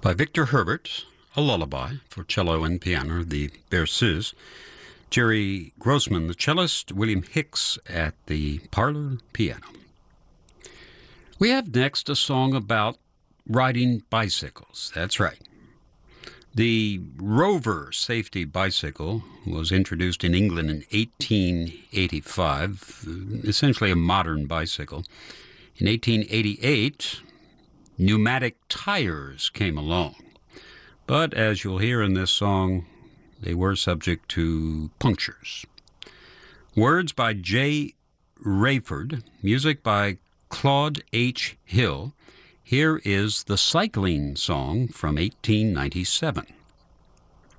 by Victor Herbert, a lullaby for cello and piano, the Berceuse. Jerry Grossman, the cellist, William Hicks at the parlor piano. We have next a song about riding bicycles. That's right. The Rover safety bicycle was introduced in England in 1885, essentially a modern bicycle. In 1888, pneumatic tires came along. But as you'll hear in this song, they were subject to punctures. Words by J. Rayford, music by Claude H. Hill. Here is the Cycling Song from 1897.